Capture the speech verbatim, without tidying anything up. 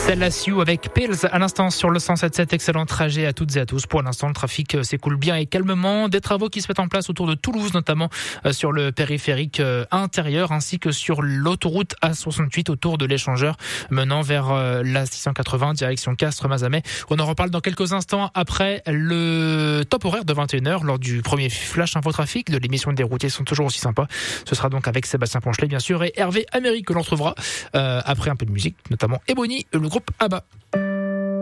Celle-là, Sioux avec Pills à l'instant sur le cent sept sept. Excellent trajet à toutes et à tous. Pour l'instant, le trafic s'écoule bien et calmement. Des travaux qui se mettent en place autour de Toulouse, notamment sur le périphérique intérieur ainsi que sur l'autoroute A soixante-huit autour de l'échangeur menant vers la six cent quatre-vingts direction Castres-Mazamet. On en reparle dans quelques instants après le top horaire de vingt et une heures lors du premier flash infotrafic de l'émission des routiers sont toujours aussi sympas. Ce sera donc avec Sébastien Ponchelet bien sûr et Hervé Améry que l'on retrouvera euh, après un peu de musique, notamment Ebony, le groupe ABBA.